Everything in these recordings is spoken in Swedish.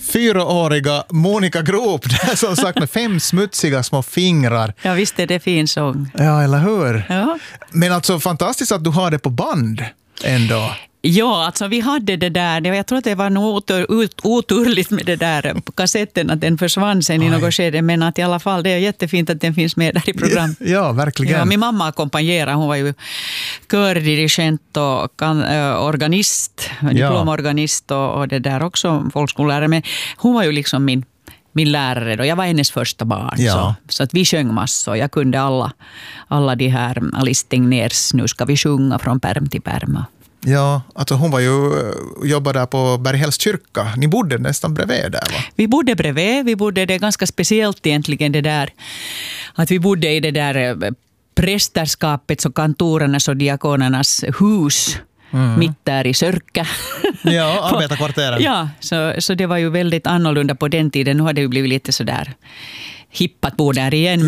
4-åriga Monica Groop, som sagt med 5 smutsiga små fingrar. Ja, visst är det fin sång. Ja, eller hur? Ja. Men alltså fantastiskt att du har det på band ändå. Ja, alltså vi hade det där. Jag tror att det var nog oturligt med det där på kassetten att den försvann sen i något skede. Men att i alla fall det är jättefint att den finns med där i program. Ja, verkligen. Ja, min mamma ackompanjerade. Hon var ju kördirigent och organist, diplomorganist och det där också, folkskollärare. Men hon var ju liksom min lärare då. Jag var hennes första barn. Ja. Så att vi sjöng massor. Jag kunde alla de här Alice Tegnérs Nu ska vi sjunga från pärm till pärm. Ja, alltså hon var ju jobbade där på Berghälls kyrka. Ni bodde nästan bredvid där, va? Vi bodde bredvid. Det är ganska speciellt egentligen det där att vi bodde i det där prästerskapets och kantorernas och diakonernas hus mitt där i Sörkä. Ja, arbetarkvarteren. Ja, så det var ju väldigt annorlunda på den tiden. Nu har det ju blivit lite sådär hippat bo där igen.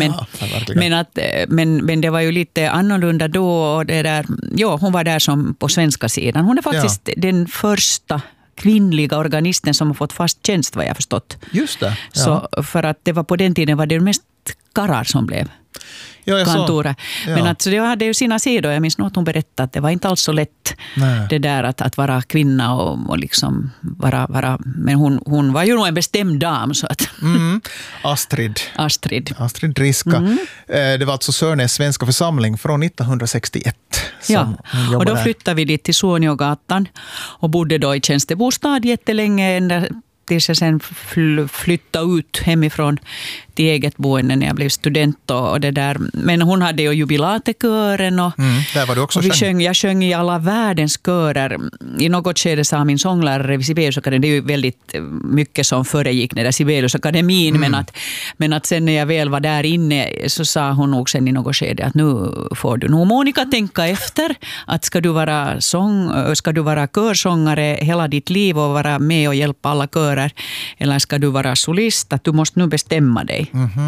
Men det var ju lite annorlunda då. Och det där, ja, hon var där som på svenska sidan. Hon är faktiskt den första kvinnliga organisten som har fått fast tjänst, vad jag förstått. Just det. Ja. Så för att det var på den tiden var det mest karlar som blev kantorer. Ja. Men alltså, det hade ju sina sidor. Jag minns nog att hon berättade att det var inte alls så lätt det där att vara kvinna och liksom vara men hon var ju nog en bestämd dam. Så att. Astrid Riska. Det var alltså Sörnäs svenska församling från 1961. Ja, och då flyttade vi dit till Suoniogatan och bodde då i tjänstebostad jättelänge tills jag sen flyttade ut hemifrån till eget boende när jag blev student och det där. Men hon hade ju jubilatekören och, där var du också jag sjöng i alla världens körer. I något skede sa min sånglärare vid Sibeliusakademin, det är ju väldigt mycket som föregick den där Sibeliusakademin, men att sen när jag väl var där inne så sa hon nog sen i något skede att nu får du nog Monica tänka efter att ska du vara körsångare hela ditt liv och vara med och hjälpa alla körer eller ska du vara solist, att du måste nu bestämma dig.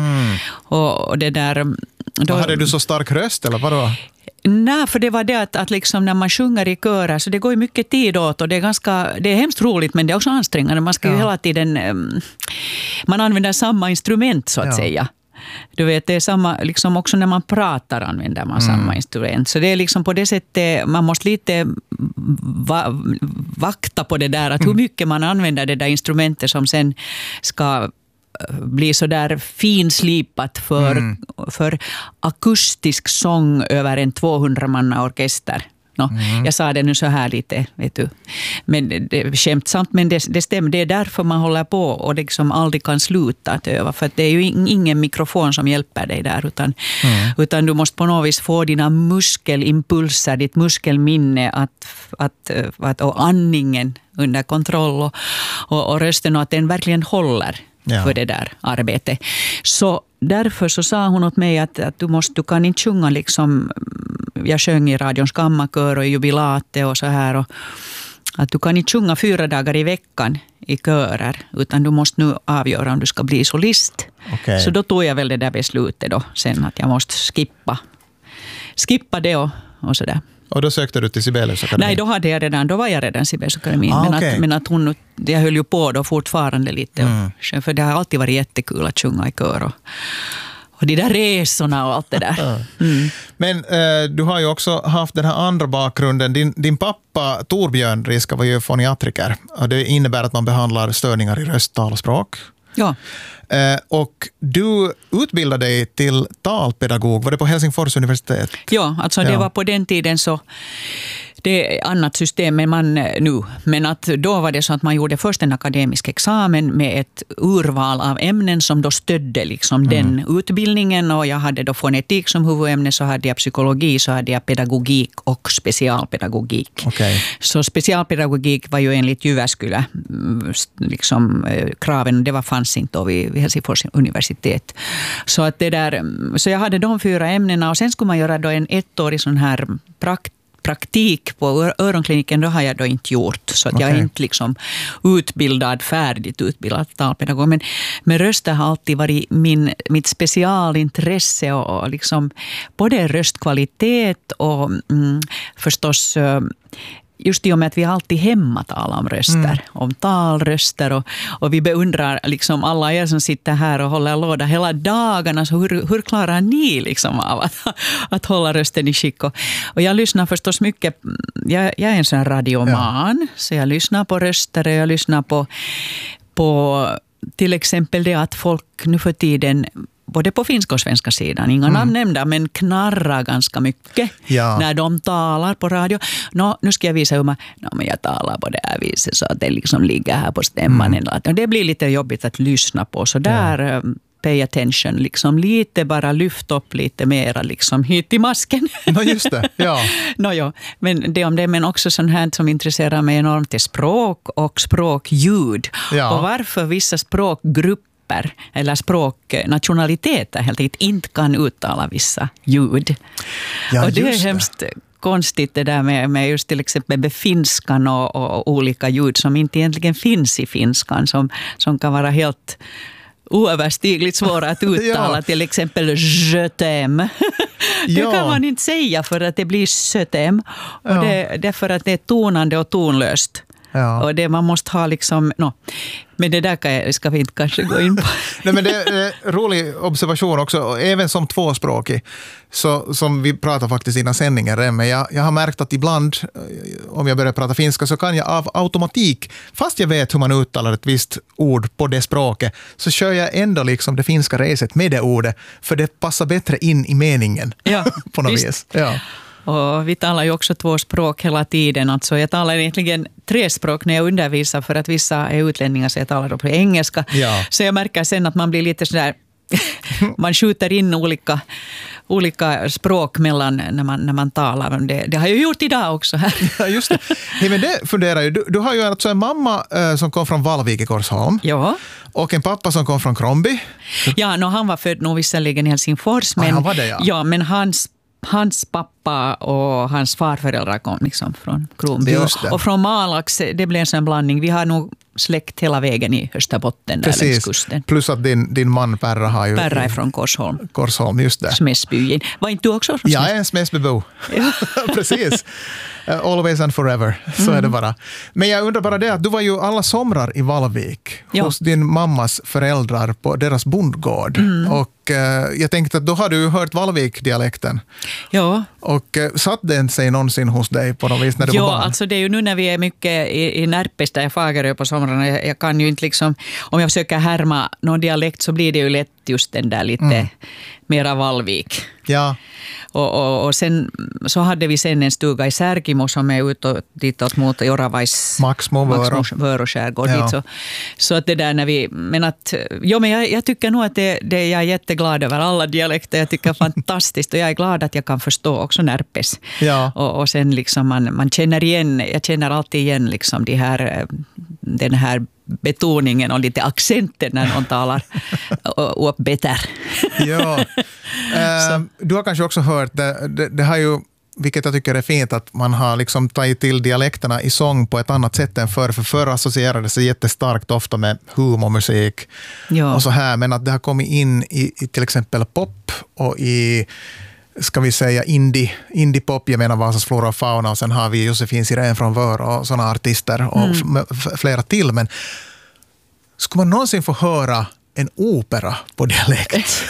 Och det där då, hade du så stark röst eller vadå? Nej, för det var det att liksom när man sjunger i körer så det går ju mycket tid åt och det är hemskt roligt men det är också ansträngande. Man ska ju hela tiden man använder samma instrument så att säga. Du vet, det är samma, liksom också när man pratar använder man samma instrument. Så det är liksom på det sättet, man måste lite vakta på det där, att hur mycket man använder det där instrumentet som sen ska bli så där finslipat för akustisk sång över en 200-manna orkester. Jag sa det nu så här lite, vet du. Men det skämtsamt, men det stämmer. Det är därför man håller på och liksom aldrig kan sluta att öva. För att det är ju ingen mikrofon som hjälper dig där. Utan du måste på något vis få dina muskelimpulser, ditt muskelminne och andningen under kontroll och rösten och att den verkligen håller för det där arbetet. Så därför så sa hon åt mig att du kan inte sjunga liksom, jag sjöng i radions kammarkör och i jubilate och så här, och att du kan inte sjunga 4 dagar i veckan i körer, utan du måste nu avgöra om du ska bli solist. Okay. Så då tog jag väl det där beslutet då sen att jag måste skippa det och sådär. Och då sökte du till Sibeliusakademin? Nej, då var jag redan Sibeliusakademin. Men att jag höll ju på då fortfarande lite. För det har alltid varit jättekul att sjunga i kör och de där resorna och allt det där. Men du har ju också haft den här andra bakgrunden. Din pappa Torbjörn Riska var ju foniatriker. Och det innebär att man behandlar störningar i röst, tal och språk. Ja. Och du utbildade dig till talpedagog. Var det på Helsingfors universitet? Ja, alltså det var på den tiden så det är annat system än man nu. Men att då var det så att man gjorde först en akademisk examen med ett urval av ämnen som då stödde liksom den utbildningen. Och jag hade då fonetik som huvudämne, så hade jag psykologi, så hade jag pedagogik och specialpedagogik. Okay. Så specialpedagogik var ju enligt Jyväskylä liksom kraven, det fanns inte då vid Helsingfors universitet. Så att så jag hade de 4 ämnena och sen skulle man göra då en 1-årig sån här praktik på öronkliniken, då har jag då inte gjort. Så att jag är inte liksom färdigt utbildad talpedagog. Men rösten har alltid varit mitt specialintresse och liksom både röstkvalitet och förstås just i och med att vi alltid hemma talar om röster, om talröster och vi beundrar liksom alla er som sitter här och håller låda hela dagarna, så hur klarar ni liksom av att hålla rösten i skick? Och jag lyssnar förstås mycket, jag är en sån radioman, så jag lyssnar på röster och jag lyssnar på till exempel det att folk nu för tiden, både på finska och svenska sidan, inga namn nämnda, men knarrar ganska mycket när de talar på radio. Nu ska jag visa hur men jag talar på det här viset så att det liksom ligger här på stämman. Det blir lite jobbigt att lyssna på, så där pay attention, liksom lite bara lyft upp lite mera liksom hit i masken. Just det, ja. Men det om det, men också sånt här som intresserar mig enormt är språk och språkljud. Ja. Och varför vissa språkgrupper eller språknationaliteter helt enkelt inte kan uttala vissa ljud. Ja, och det är hemskt konstigt det där med just till exempel med finskan och olika ljud som inte egentligen finns i finskan, som kan vara helt oöverstigligt svåra att uttala. Till exempel je t'aime. Det kan man inte säga för att det blir sötem. Och det är för att det är tonande och tonlöst. Ja. Och det man måste ha liksom... Men det där ska vi inte kanske gå in på. Nej, men det är en rolig observation också. Även som tvåspråkig, så som vi pratar faktiskt innan sändningen. Men jag har märkt att ibland, om jag börjar prata finska, så kan jag av automatik, fast jag vet hur man uttalar ett visst ord på det språket, så kör jag ändå liksom det finska reset med det ordet. För det passar bättre in i meningen på något vis. Ja. Och vi talar ju också två språk hela tiden. Alltså jag talar egentligen 3 språk när jag undervisar, för att vissa är utlänningar, så jag talar då på engelska. Ja. Så jag märker sen att man blir lite sådär, man skjuter in olika språk mellan när man talar om det. Det har jag gjort idag också här. Ja, just det. Hey, men det funderar ju. Du har ju alltså en mamma som kom från Vallvik i Korsholm. Ja. Och en pappa som kom från Kromby. Ja, han var född nog visserligen i Helsingfors. Men, han var det, ja, men hans pappa och hans farföräldrar kom liksom från Kronby. Och från Malax, det blev en sån blandning. Vi har nog släkt hela vägen i Österbotten. Där längs kusten. Plus att din man Perra har ju... Perra är från Korsholm. Korsholm, just det. Smäsbyn. Var inte du också från Smäsby? Jag är en Smäsbybo. Ja. Precis. Always and forever. Så är det bara. Men jag undrar bara det att du var ju alla somrar i Vallvik hos din mammas föräldrar på deras bondgård. Och jag tänkte att då har du hört Vallvik-dialekten. Ja. Och satt den sig någonsin hos dig på något vis när du var barn? Ja, alltså det är ju nu när vi är mycket i Närpes där jag Fagerö på somrarna. Jag kan ju inte liksom, om jag försöker härma någon dialekt så blir det ju lätt just den där lite mera Vallvik. Ja. Och sen så hade vi sen en stuga i Särkimo som är ditåt mot Joravais Maxmo skärgård. Ja. Så att det där när vi, men jag tycker nog att det jag är jätteglad över alla dialekter. Jag tycker fantastiskt och jag är glad att jag kan förstå också Närpes. Ja. Och sen liksom man känner igen, jag känner alltid igen liksom den här betoningen och lite accenten när någon talar upp bättre. Ja. Du har kanske också hört, det har ju, vilket jag tycker är fint, att man har liksom tagit till dialekterna i sång på ett annat sätt än förr associerade sig jättestarkt ofta med humormusik och så här, men att det har kommit in i till exempel pop och i, ska vi säga, indie-pop, jag menar Vasas Flora och Fauna, och sen har vi Josefin Sirén från Vör och sådana artister och flera till, men skulle man någonsin få höra en opera på dialekt?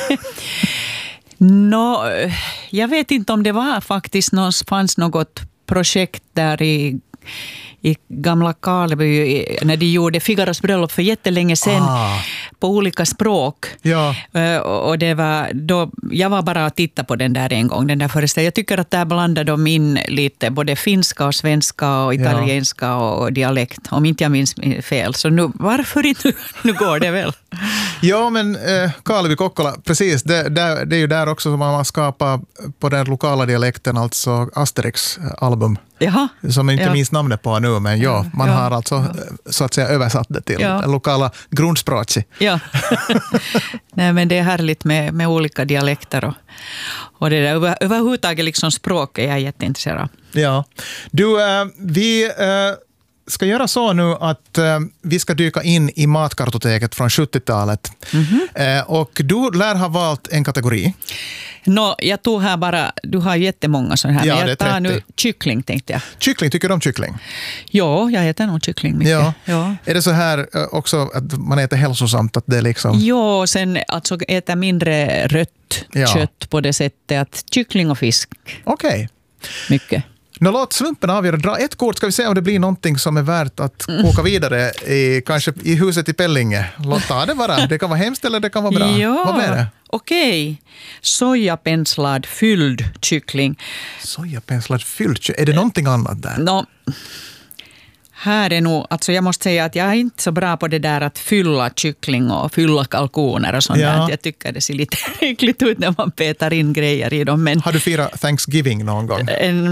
Jag vet inte om det var faktiskt fanns något projekt där i gamla Karleby när de gjorde Figaros bröllop för jättelänge sedan på olika språk. Ja. Och det var då, jag var bara att titta på den där en gång, den där föreställningen. Jag tycker att där blandade de in lite både finska och svenska och italienska och dialekt, om inte jag minns fel. Så nu, varför inte? Nu går det väl. Ja, men Karleby Kokkola, precis, det är ju där också som man har skapat på den lokala dialekten, alltså Asterix album. Jaha. Som jag inte minns namnet på nu, men man har alltså så att säga översatt det till lokala grundspråket. Ja. Nej, men det är härligt med olika dialekter och det där överhuvudtaget liksom språk är jag jätteintresserad av. Ja. Du, vi ska göra så nu att vi ska dyka in i matkartoteket från 70-talet. Och du lär ha valt en kategori. Jag tog här bara, du har jättemånga sådana här. Ja, jag tar nu kyckling, tänkte jag. Kyckling, tycker du om kyckling? Ja, jag äter nog kyckling mycket. Ja. Är det så här också att man äter hälsosamt? Att det är liksom... Ja, sen alltså äta mindre rött kött på det sättet att kyckling och fisk. Okej. Mycket. Låt slumpen avgöra. Dra ett kort, ska vi se om det blir någonting som är värt att koka vidare kanske i huset i Pellinge. Låt ta det bara. Det kan vara hemskt eller det kan vara bra. Ja. Vad är det? Okej. Sojapenslad fylld kyckling. Sojapenslad fylld kyckling. Är det någonting annat där? Här är nog, alltså jag måste säga att jag är inte så bra på det där att fylla kyckling och fylla kalkoner och sånt där. Jag tycker det ser lite äckligt ut när man petar in grejer i dem. Men har du firat Thanksgiving någon gång?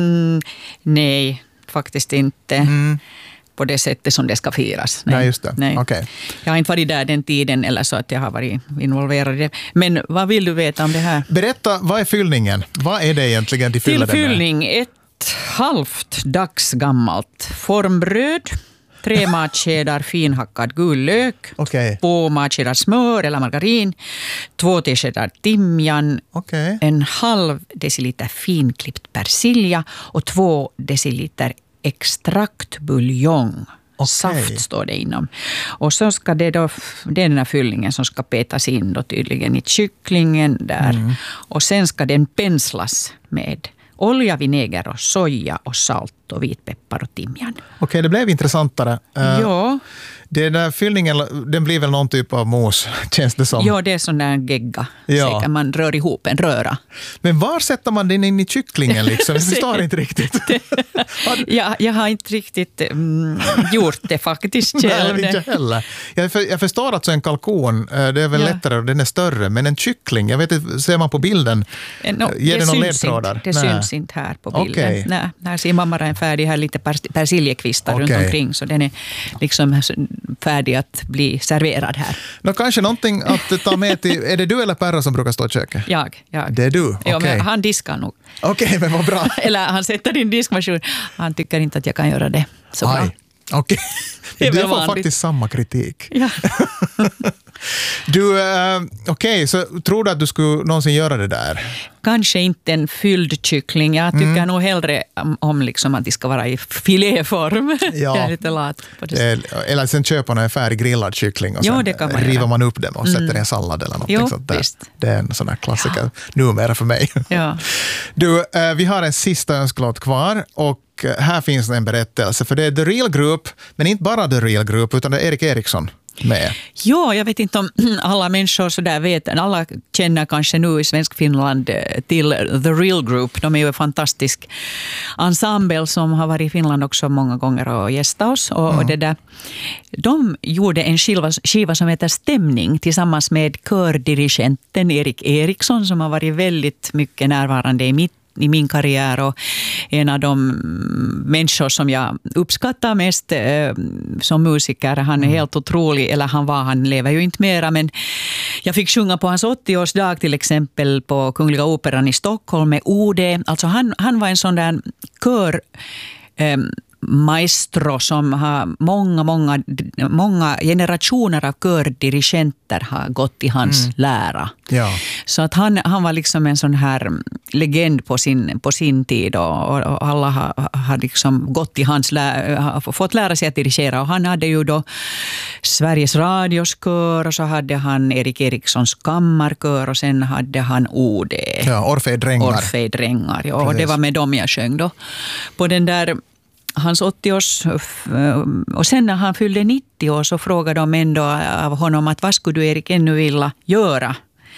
Nej, faktiskt inte. På det sättet som det ska firas. Nej, just det. Nej. Okay. Jag har inte varit där den tiden eller så att jag har varit involverad i det. Men vad vill du veta om det här? Berätta, vad är fyllningen? Vad är det egentligen de fyller till fyllning? Ett halvt dagsgammalt formbröd, 3 matskedar finhackad gul lök, 2 matskedar smör eller margarin, 2 teskedar timjan, en halv deciliter finklippt persilja och 2 deciliter extraktbuljong. Saft står det inom. Och så ska det är den här fyllningen som ska petas in då tydligen i kycklingen där. Och sen ska den penslas med olja, vinäger och soja och salt och vitpeppar och timjan. Okej, det blev intressantare. Ja. Den där fyllningen, den blir väl någon typ av mos, känns det som. Ja, det är sån där gegga. Säkert man rör ihop en röra. Men var sätter man den in i kycklingen liksom? Jag förstår inte riktigt. Jag har inte riktigt gjort det faktiskt själv. Nej, inte heller. Jag förstår att så en kalkon, det är väl lättare och den är större. Men en kyckling, jag vet inte, ser man på bilden? Ger det någon ledtrådar? Det syns inte här på bilden. Nej, här ser mamma en färdig, här lite persiljekvistar runt omkring. Så den är liksom färdig att bli serverad här. Kanske någonting att ta med till... Är det du eller Perra som brukar stå i köket? Jag. Det är du? Ja, men han diskar nog. Okej, men vad bra. Eller han sätter din diskmaskin. Han tycker inte att jag kan göra det så bra. Okej. Du får faktiskt samma kritik. Ja. Du, så tror du att du skulle någonsin göra det där? Kanske inte en fylld kyckling. Jag tycker nog hellre om liksom att det ska vara i filéform. Ja. Jag är lite lat på det. Eller sen köper man en färdig grillad kyckling och sen river man upp den och sätter en sallad eller något sånt där. Det är en sån här klassiker numera för mig. Ja. Du, vi har en sista önskelåt kvar och här finns en berättelse. För det är The Real Group, men inte bara The Real Group utan det är Erik Eriksson med. Ja, jag vet inte om alla människor så där vet. Alla känner kanske nu i svensk Finland till The Real Group. De är ju en fantastisk ensemble som har varit i Finland också många gånger och gästat oss. Och det där, de gjorde en skiva som heter Stämning tillsammans med kördirigenten Erik Eriksson som har varit väldigt mycket närvarande i min karriär och en av de människor som jag uppskattar mest som musiker. Han är helt otrolig, eller han lever ju inte mera, men jag fick sjunga på hans 80-årsdag till exempel på Kungliga Operan i Stockholm med Ode. Alltså han var en sån där kör maestro som har många generationer av kördirigenter har gått i hans lära. Ja. Så att han var liksom en sån här legend på sin tid och alla har liksom gått i hans har fått lära sig att dirigera. Och han hade ju då Sveriges Radios kör och så hade han Erik Erikssons kammarkör och sen hade han OD. Ja, Orfejdrängar. Ja, och det var med dem jag sjöng då. På den där hans 80-års, och sen när han fyllde 90 år så frågade de ändå av honom att vad skulle du Erik ännu vilja göra?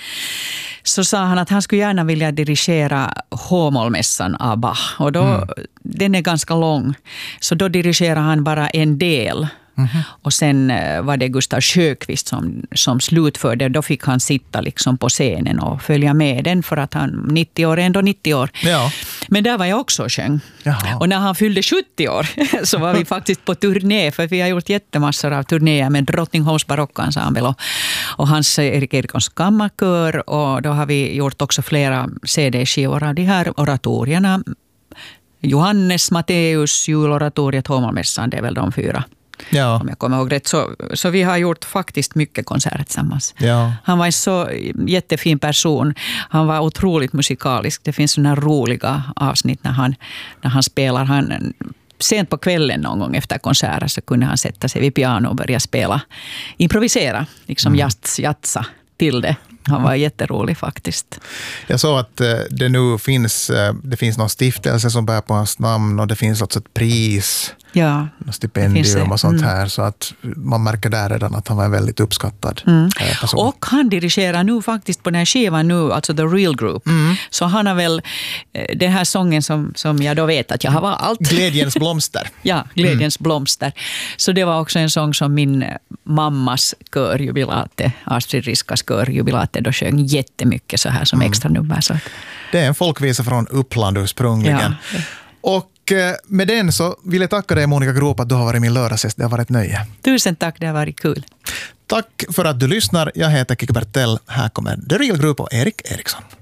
Så sa han att han skulle gärna vilja dirigera H-mollmässan av Bach. Och då, den är ganska lång. Så då dirigerar han bara en del. Och sen var det Gustav Sjöqvist som slutförde. Då fick han sitta liksom på scenen och följa med den för att han 90 år är ändå 90 år. Ja. Men där var jag också och sjöng. Jaha. Och när han fyllde 70 år så var vi faktiskt på turné. För vi har gjort jättemassor av turnéer med Drottningholms barockensemble och hans Erik Erikssons kammarkör. Och då har vi gjort också flera CD-skivor av de här oratorierna. Johannes, Matteus, juloratoriet, Hovmanmässan, det är väl de 4. Ja. Om jag kommer ihåg rätt. Så vi har gjort faktiskt mycket konserter tillsammans. Ja. Han var en så jättefin person. Han var otroligt musikalisk. Det finns sådana roliga avsnitt när han spelar. Sent på kvällen någon gång efter konserter så kunde han sätta sig vid piano och börja spela. Improvisera, liksom jatsa till det. Han var jätterolig faktiskt. Jag såg att det nu finns någon stiftelse som bär på hans namn och det finns också ett pris. Ja, stipendium och sånt här, så att man märker där redan att han var en väldigt uppskattad person. Och han dirigerar nu faktiskt på den här skivan nu, alltså The Real Group. Så han har väl den här sången som jag då vet att jag har valt. Glädjens blomster. Ja, Glädjens blomster. Så det var också en sång som min mammas körjubilate, Astrid Riskas körjubilate, då sjöng jättemycket så här som extra nummer. Så. Det är en folkvisa från Uppland ursprungligen. Ja. Och med den så vill jag tacka dig, Monica Groop, att du har varit min lördagsgäst. Det har varit ett nöje. Tusen tack, det har varit kul. Tack för att du lyssnar. Jag heter Kikki Bertell. Här kommer The Real Group och Erik Eriksson.